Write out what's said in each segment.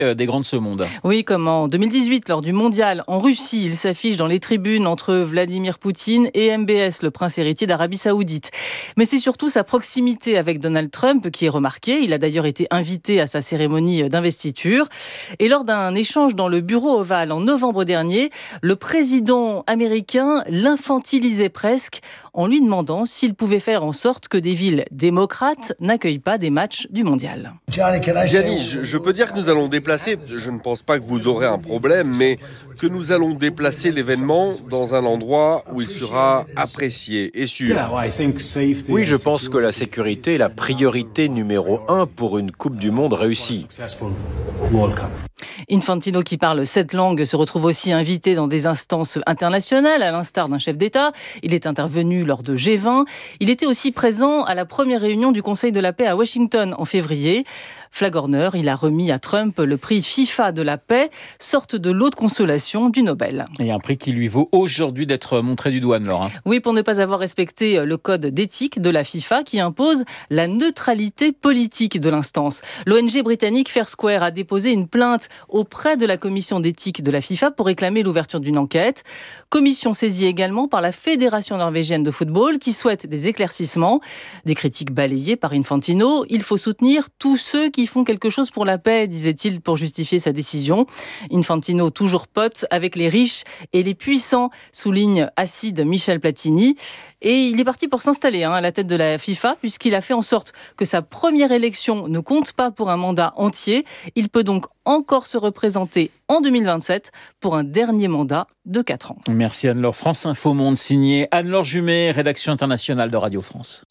des grands de ce monde. Oui, comme en 2018, lors du mondial en Russie, il s'affiche dans les tribunes entre Vladimir Poutine et MBS, le prince héritier d'Arabie Saoudite. Mais c'est surtout sa proximité avec Donald Trump qui est remarquée. Il a d'ailleurs été invité à sa cérémonie d'investiture. Et lors d'un échange dans le bureau ovale en novembre dernier, le président américain l'infantilisait presque en lui demandant s'il pouvait faire en sorte que des villes démocrates n'accueillent pas des matchs du mondial. Gianni, je peux dire que nous allons déplacer, je ne pense pas que vous aurez un problème, mais que nous allons déplacer l'événement dans un endroit où il sera apprécié et sûr. Oui, je pense que la sécurité est la priorité numéro 1 pour une Coupe du Monde réussie. Infantino, qui parle 7 langues, se retrouve aussi invité dans des instances internationales, à l'instar d'un chef d'État. Il est intervenu lors de G20. Il était aussi présent à la première réunion du Conseil de la paix à Washington en février. Flagorneur, il a remis à Trump le prix FIFA de la paix, sorte de lot de consolation du Nobel. Et un prix qui lui vaut aujourd'hui d'être montré du doigt, Laure. Oui, pour ne pas avoir respecté le code d'éthique de la FIFA qui impose la neutralité politique de l'instance. L'ONG britannique Fair Square a déposé une plainte auprès de la commission d'éthique de la FIFA pour réclamer l'ouverture d'une enquête. Commission saisie également par la Fédération norvégienne de football qui souhaite des éclaircissements. Des critiques balayées par Infantino. Il faut soutenir tous ceux qui font quelque chose pour la paix, disait-il pour justifier sa décision. Infantino, toujours pote avec les riches et les puissants, souligne acide Michel Platini. Et il est parti pour s'installer à la tête de la FIFA, puisqu'il a fait en sorte que sa première élection ne compte pas pour un mandat entier. Il peut donc encore se représenter en 2027 pour un dernier mandat de 4 ans. Merci Anne-Laure. France Info Monde, signé Anne-Laure Jumet, rédaction internationale de Radio France.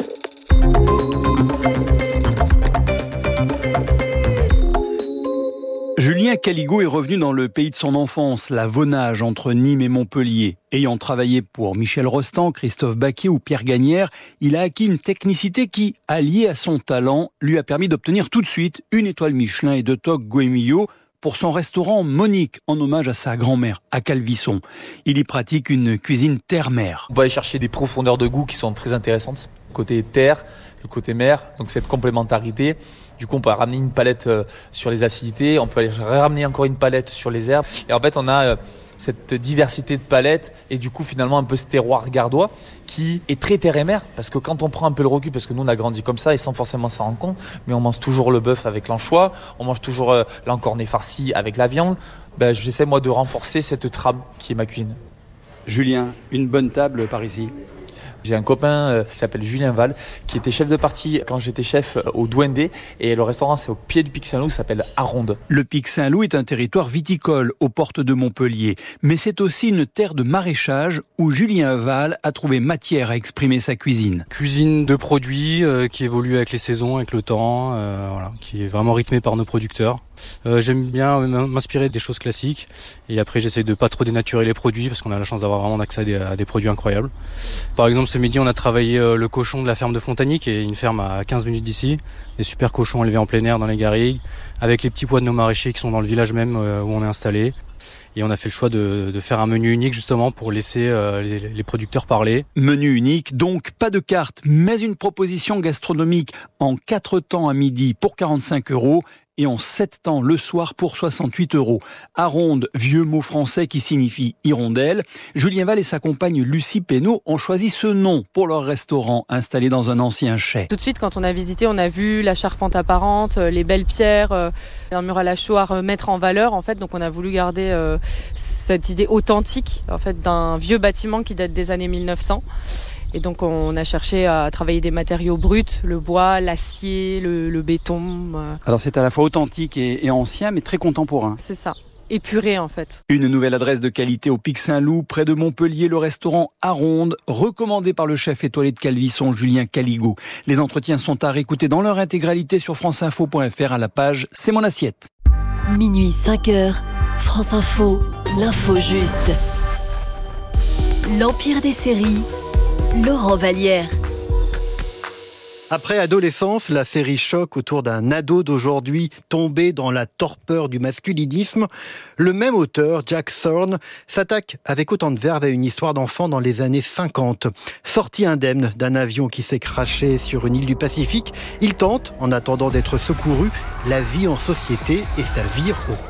Julien Caligo est revenu dans le pays de son enfance, la Vaunage, entre Nîmes et Montpellier. Ayant travaillé pour Michel Rostand, Christophe Baquier ou Pierre Gagnère, il a acquis une technicité qui, alliée à son talent, lui a permis d'obtenir tout de suite une étoile Michelin et 2 toques Goemio pour son restaurant Monique, en hommage à sa grand-mère, à Calvisson. Il y pratique une cuisine terre-mer. On va aller chercher des profondeurs de goût qui sont très intéressantes. Côté terre, le côté mer, donc cette complémentarité. Du coup, on peut ramener une palette sur les acidités, on peut aller ramener encore une palette sur les herbes. Et en fait, on a cette diversité de palettes et du coup, finalement, un peu ce terroir gardois qui est très terre et mer. Parce que quand on prend un peu le recul, parce que nous, on a grandi comme ça et sans forcément s'en rendre compte, mais on mange toujours le bœuf avec l'anchois, on mange toujours l'encornet farci avec la viande. J'essaie, moi, de renforcer cette trame qui est ma cuisine. Julien, une bonne table par ici? J'ai un copain qui s'appelle Julien Val, qui était chef de partie quand j'étais chef au Douendé. Et le restaurant, c'est au pied du Pic Saint-Loup, s'appelle Aronde. Le Pic Saint-Loup est un territoire viticole aux portes de Montpellier. Mais c'est aussi une terre de maraîchage où Julien Val a trouvé matière à exprimer sa cuisine. Cuisine de produits qui évolue avec les saisons, avec le temps, qui est vraiment rythmée par nos producteurs. J'aime bien m'inspirer des choses classiques et après j'essaie de pas trop dénaturer les produits parce qu'on a la chance d'avoir vraiment accès à des produits incroyables. Par exemple, ce midi on a travaillé le cochon de la ferme de Fontagny, qui est une ferme à 15 minutes d'ici, des super cochons élevés en plein air dans les garrigues, avec les petits pois de nos maraîchers qui sont dans le village même où on est installé. Et on a fait le choix de faire un menu unique justement pour laisser les producteurs parler. Menu unique, donc pas de carte, mais une proposition gastronomique en 4 temps à midi pour 45 € et en 7 temps le soir pour 68 €. Aronde, vieux mot français qui signifie hirondelle. Julien Val et sa compagne Lucie Pénaud ont choisi ce nom pour leur restaurant installé dans un ancien chai. Tout de suite, quand on a visité, on a vu la charpente apparente, les belles pierres, un mur à la chaux à remettre en valeur. En fait, donc on a voulu garder cette idée authentique en fait, d'un vieux bâtiment qui date des années 1900. Et donc on a cherché à travailler des matériaux bruts, le bois, l'acier, le béton. Alors c'est à la fois authentique et ancien, mais très contemporain. C'est ça, épuré en fait. Une nouvelle adresse de qualité au Pic Saint-Loup, près de Montpellier, le restaurant Aronde, recommandé par le chef étoilé de Calvisson, Julien Caligo. Les entretiens sont à réécouter dans leur intégralité sur franceinfo.fr à la page « C'est mon assiette ». Minuit 5h, France Info, l'info juste. L'Empire des séries, Laurent Vallière. Après Adolescence, la série choc autour d'un ado d'aujourd'hui tombé dans la torpeur du masculinisme. Le même auteur, Jack Thorne, s'attaque avec autant de verve à une histoire d'enfant dans les années 50. Sorti indemne d'un avion qui s'est crashé sur une île du Pacifique, il tente, en attendant d'être secouru, la vie en société et sa vie au